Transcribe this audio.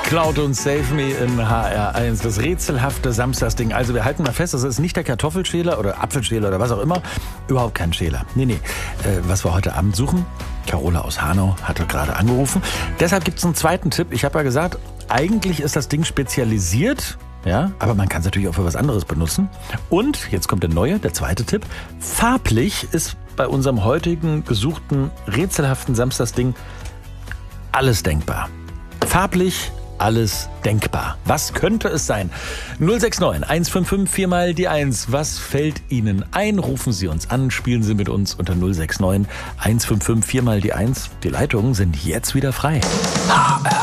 Cloud und Save Me in HR1. Das rätselhafte Samstagsding. Also wir halten mal fest, das ist nicht der Kartoffelschäler oder Apfelschäler oder was auch immer. Überhaupt kein Schäler. Nee. Was wir heute Abend suchen, Carola aus Hanau hatte gerade angerufen. Deshalb gibt es einen zweiten Tipp. Ich habe ja gesagt, eigentlich ist das Ding spezialisiert. Ja, aber man kann es natürlich auch für was anderes benutzen. Und, jetzt kommt der zweite Tipp. Farblich ist bei unserem heutigen gesuchten rätselhaften Samstagsding alles denkbar. Farblich alles denkbar. Was könnte es sein? 069 155 4 mal die 1. Was fällt Ihnen ein? Rufen Sie uns an, spielen Sie mit uns unter 069 155 4 mal die 1. Die Leitungen sind jetzt wieder frei.